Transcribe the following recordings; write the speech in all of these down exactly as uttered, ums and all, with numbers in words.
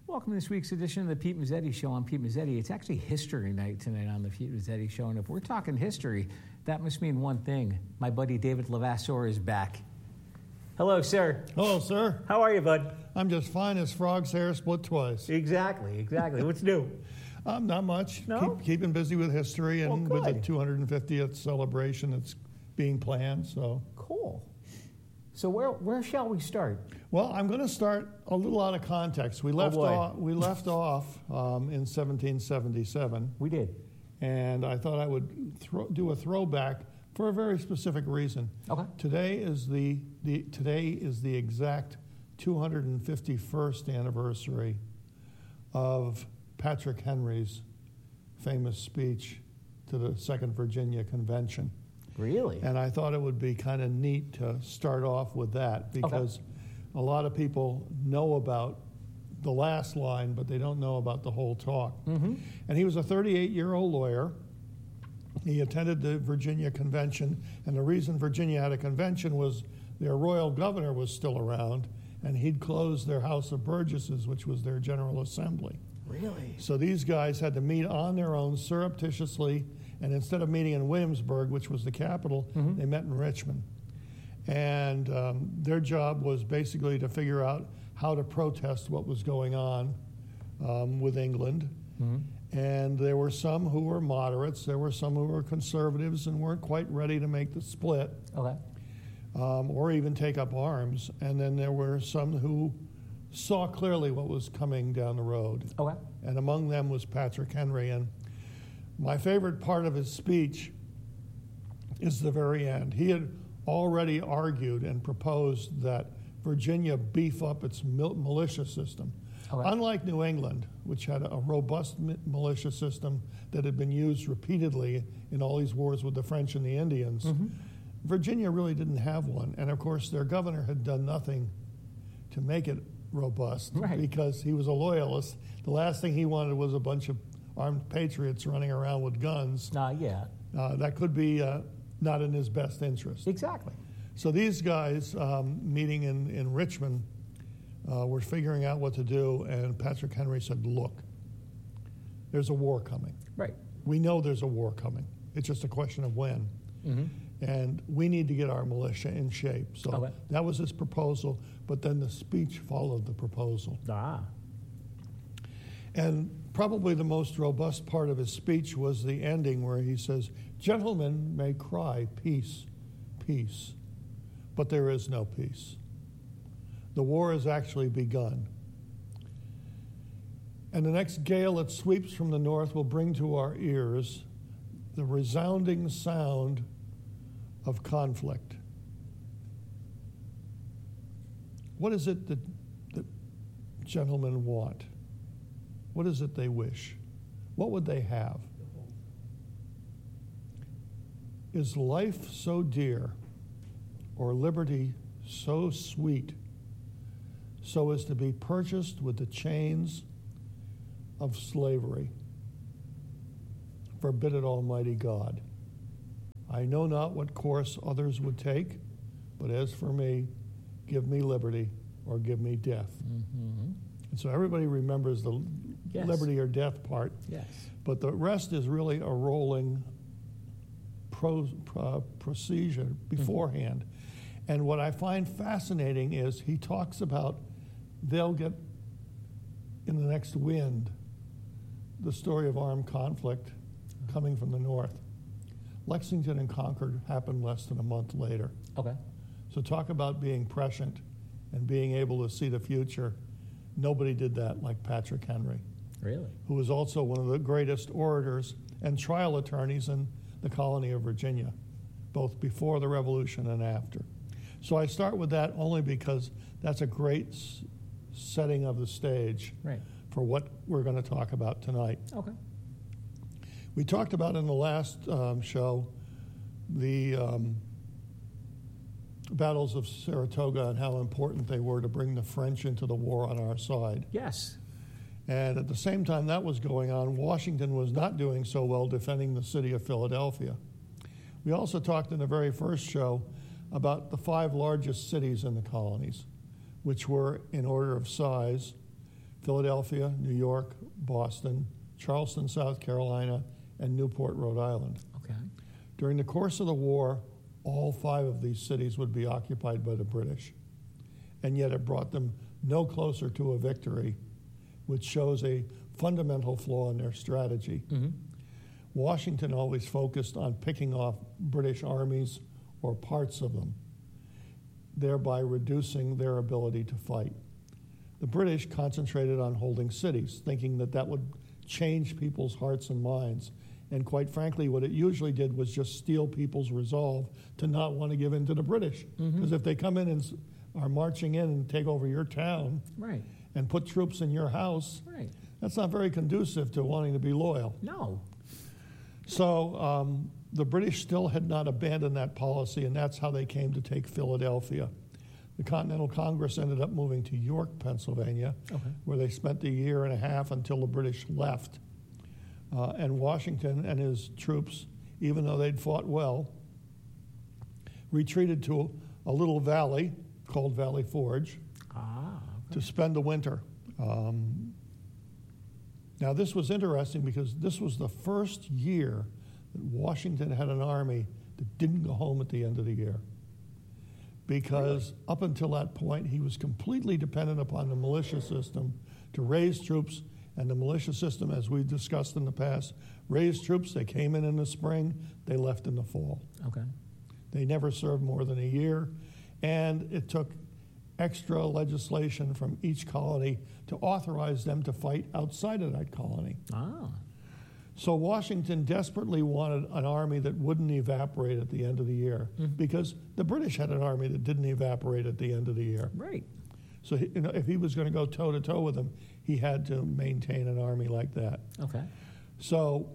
Welcome to this week's edition of the Pete Mazzetti Show. I'm Pete Mazzetti. It's actually history night tonight on the Pete Mazzetti Show, and if we're talking history, that must mean one thing. My buddy David Levasseur is back. Hello, sir. Hello, sir. How are you, bud? I'm just fine as frog's hair split twice. Exactly, exactly. What's new? Um, not much. No? Keep, keeping busy with history and Well, with the good. two hundred fiftieth celebration that's being planned. So, Cool. So where where shall we start? well, I'm going to start a little out of context. We left boy. off. We left off um, in seventeen seventy-seven, We did. and I thought I would throw, do a throwback for a very specific reason. Okay. Today is the, the today is the exact two hundred fifty-first anniversary of Patrick Henry's famous speech to the Second Virginia Convention. Really? And I thought it would be kind of neat to start off with that because a lot of people know about the last line, but they don't know about the whole talk. Mm-hmm. And he was a thirty-eight-year-old lawyer. He attended the Virginia Convention, and the reason Virginia had a convention was their royal governor was still around, and he'd closed their House of Burgesses, which was their General Assembly. Really? So these guys had to meet on their own surreptitiously, and instead of meeting in Williamsburg, which was the capital, Mhm. they met in Richmond. And um, their job was basically to figure out how to protest what was going on um, with England. Mm-hmm. And there were some who were moderates, there were some who were conservatives and weren't quite ready to make the split Okay. um, or even take up arms. And then there were some who saw clearly what was coming down the road. Okay. And among them was Patrick Henry. And my favorite part of his speech is the very end. He had already argued and proposed that Virginia beef up its mil- militia system. Okay. Unlike New England, which had a robust mi- militia system that had been used repeatedly in all these wars with the French and the Indians, Mhm. Virginia really didn't have one. And of course, their governor had done nothing to make it robust Right. because he was a loyalist. The last thing he wanted was a bunch of armed patriots running around with guns. Not yet. Uh, that could be uh, not in his best interest. Exactly. So these guys um, meeting in, in Richmond uh, were figuring out what to do, and Patrick Henry said, look, there's a war coming. Right. We know there's a war coming. It's just a question of when. Mm-hmm. And we need to get our militia in shape. So Okay. that was his proposal, but then the speech followed the proposal. Ah. And probably the most robust part of his speech was the ending where he says, gentlemen may cry peace, peace, but there is no peace. The war has actually begun. And the next gale that sweeps from the north will bring to our ears the resounding sound of conflict. What is it that, that gentlemen want? What is it they wish? What would they have? Is life so dear or liberty so sweet so as to be purchased with the chains of slavery? Forbid it, Almighty God. I know not what course others would take, but as for me, give me liberty or give me death. Mm-hmm. And so everybody remembers the Yes. liberty or death part, Yes. but the rest is really a rolling pro, pro, procedure beforehand. And what I find fascinating is he talks about they'll get in the next wind the story of armed conflict coming from the north. Lexington and Concord happened less than a month later. Okay. So talk about being prescient and being able to see the future. Nobody did that like Patrick Henry, Really? who was also one of the greatest orators and trial attorneys in the colony of Virginia, both before the Revolution and after. So I start with that only because that's a great s- setting of the stage Right. for what we're going to talk about tonight. Okay. We talked about in the last um, show the um, battles of Saratoga and how important they were to bring the French into the war on our side. Yes. And at the same time that was going on, Washington was not doing so well defending the city of Philadelphia. We also talked in the very first show about the five largest cities in the colonies, which were, in order of size, Philadelphia, New York, Boston, Charleston, South Carolina, and Newport, Rhode Island. Okay. During the course of the war, all five of these cities would be occupied by the British, and yet it brought them no closer to a victory, which shows a fundamental flaw in their strategy. Mm-hmm. Washington always focused on picking off British armies or parts of them, thereby reducing their ability to fight. The British concentrated on holding cities, thinking that that would change people's hearts and minds. And quite frankly, what it usually did was just steal people's resolve to not want to give in to the British. Because mm-hmm. if they come in and s- are marching in and take over your town right. and put troops in your house, right. that's not very conducive to wanting to be loyal. No. So um, the British still had not abandoned that policy, and that's how they came to take Philadelphia. The Continental Congress ended up moving to York, Pennsylvania, okay. where they spent a year and a half until the British left. Uh, and Washington and his troops, even though they'd fought well, retreated to a little valley called Valley Forge ah, okay. to spend the winter. Um, now, this was interesting because this was the first year that Washington had an army that didn't go home at the end of the year. Because really? Up until that point, he was completely dependent upon the militia system to raise troops, and the militia system, as we've discussed in the past, raised troops. They came in in the spring, they left in the fall. Okay. They never served more than a year, and it took extra legislation from each colony to authorize them to fight outside of that colony. Ah. So Washington desperately wanted an army that wouldn't evaporate at the end of the year, mm-hmm. because the British had an army that didn't evaporate at the end of the year. Right. So he, you know, if he was going to go toe-to-toe with them, he had to maintain an army like that. Okay. So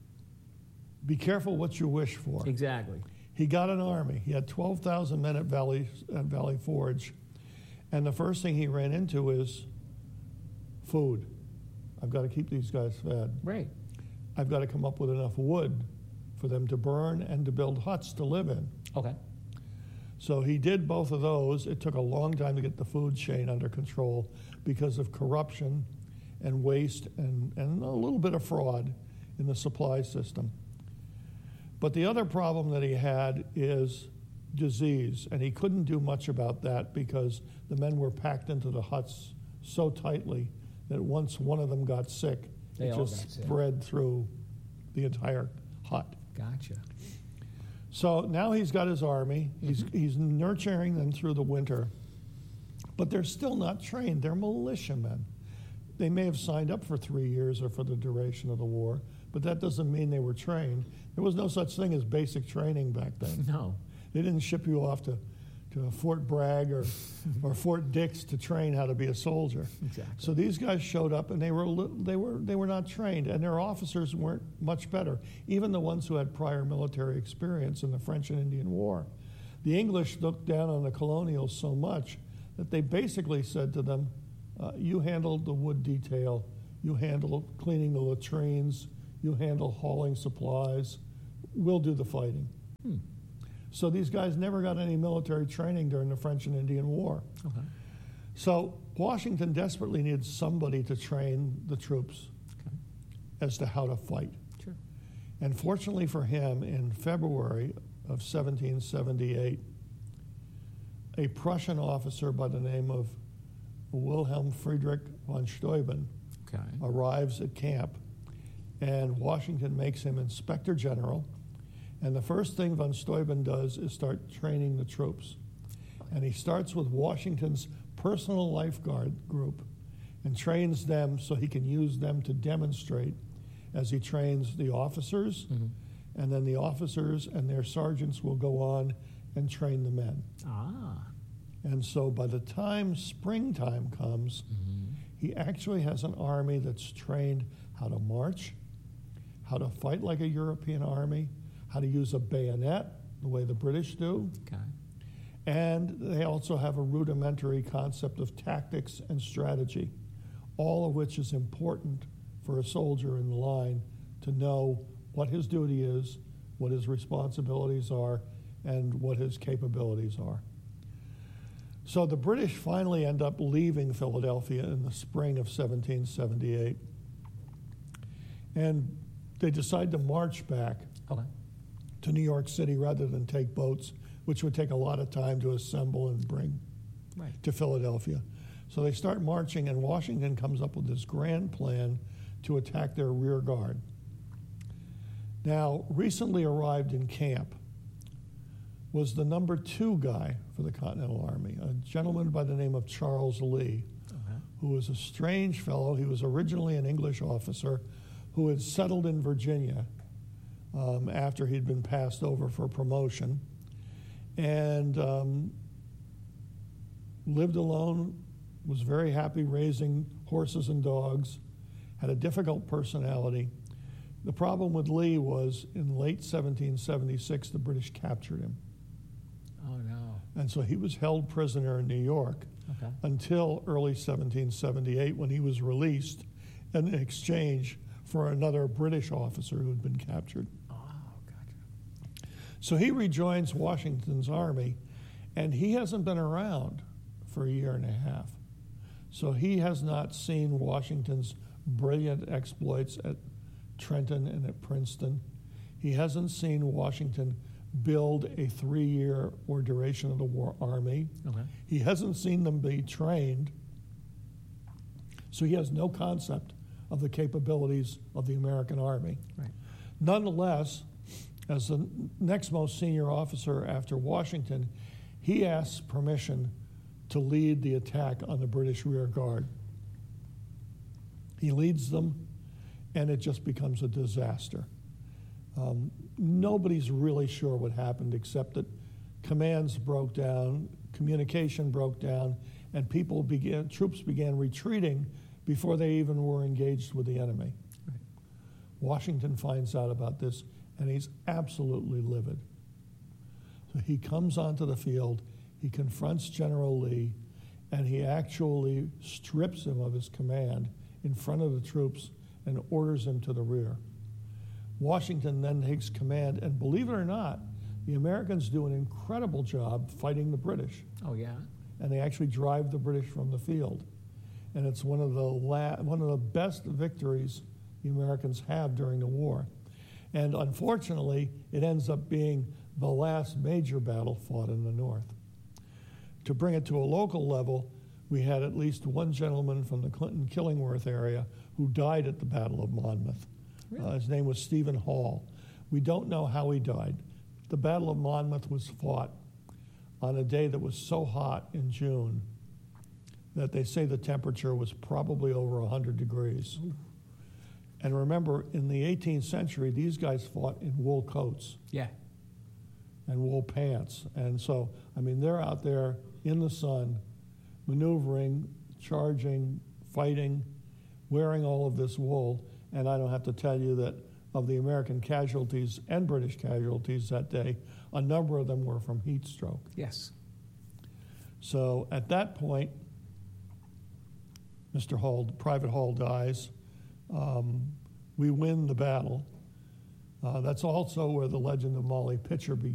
be careful what you wish for. Exactly. He got an army. He had twelve thousand men at Valley, at Valley Forge. And the first thing he ran into is food. I've got to keep these guys fed. Right. I've got to come up with enough wood for them to burn and to build huts to live in. Okay. So he did both of those. It took a long time to get the food chain under control because of corruption and waste and, and a little bit of fraud in the supply system. But the other problem that he had is disease, and he couldn't do much about that because the men were packed into the huts so tightly that once one of them got sick, they it all just got sick. spread through the entire hut. Gotcha. So now he's got his army. He's, mm-hmm. he's nurturing them through the winter, but they're still not trained. They're militiamen. They may have signed up for three years or for the duration of the war, but that doesn't mean they were trained. There was no such thing as basic training back then. No. They didn't ship you off to, to Fort Bragg or, or Fort Dix to train how to be a soldier. Exactly. So these guys showed up, and they were they were they were not trained, and their officers weren't much better. Even the ones who had prior military experience in the French and Indian War, the English looked down on the colonials so much that they basically said to them, uh, "You handle the wood detail, you handle cleaning the latrines, you handle hauling supplies. We'll do the fighting." Hmm. So these guys never got any military training during the French and Indian War. Okay. So Washington desperately needed somebody to train the troops okay. as to how to fight. Sure. And fortunately for him, in February of seventeen seventy-eight, a Prussian officer by the name of Wilhelm Friedrich von Steuben okay. arrives at camp, and Washington makes him Inspector General. And the first thing von Steuben does is start training the troops. And he starts with Washington's personal lifeguard group and trains them so he can use them to demonstrate as he trains the officers. Mm-hmm. And then the officers and their sergeants will go on and train the men. Ah. And so by the time springtime comes, mm-hmm. he actually has an army that's trained how to march, how to fight like a European army, how to use a bayonet, the way the British do. Okay. And they also have a rudimentary concept of tactics and strategy, all of which is important for a soldier in the line to know what his duty is, what his responsibilities are, and what his capabilities are. So the British finally end up leaving Philadelphia in the spring of seventeen seventy-eight. And they decide to march back Okay. to New York City rather than take boats, which would take a lot of time to assemble and bring Right. to Philadelphia. So they start marching, and Washington comes up with this grand plan to attack their rear guard. Now, recently arrived in camp was the number two guy for the Continental Army, a gentleman by the name of Charles Lee, Okay. who was a strange fellow. He was originally an English officer who had settled in Virginia um, after he'd been passed over for promotion, and um, lived alone, was very happy raising horses and dogs, had a difficult personality. The problem with Lee was in late seventeen seventy-six, the British captured him. Oh, no. And so he was held prisoner in New York Okay. until early seventeen seventy-eight, when he was released in exchange for another British officer who had been captured. Oh, gotcha. So he rejoins Washington's army, and he hasn't been around for a year and a half. So he has not seen Washington's brilliant exploits at Trenton and at Princeton. He hasn't seen Washington build a three-year or duration of the war army. Okay. He hasn't seen them be trained. So he has no concept of the capabilities of the American Army. Right. Nonetheless, as the next most senior officer after Washington, he asks permission to lead the attack on the British rear guard. He leads them, and it just becomes a disaster. Um, nobody's really sure what happened, except that commands broke down, communication broke down, and people began, troops began retreating before they even were engaged with the enemy. Right. Washington finds out about this, and he's absolutely livid. So he comes onto the field, he confronts General Lee, and he actually strips him of his command in front of the troops and orders him to the rear. Washington then takes command, and believe it or not, the Americans do an incredible job fighting the British, Oh, yeah. and they actually drive the British from the field. And it's one of the la- one of the best victories the Americans have during the war. And unfortunately, it ends up being the last major battle fought in the North. To bring it to a local level, we had at least one gentleman from the Clinton-Killingworth area who died at the Battle of Monmouth. Really? Uh, his name was Stephen Hall. We don't know how he died. The Battle of Monmouth was fought on a day that was so hot in June that they say the temperature was probably over one hundred degrees. Ooh. And remember, in the eighteenth century, these guys fought in wool coats Yeah. and wool pants. And so, I mean, they're out there in the sun, maneuvering, charging, fighting, wearing all of this wool. And I don't have to tell you that of the American casualties and British casualties that day, a number of them were from heat stroke. Yes. So at that point, Mister Hall, Private Hall dies. Um, we win the battle. Uh, that's also where the legend of Molly Pitcher begins.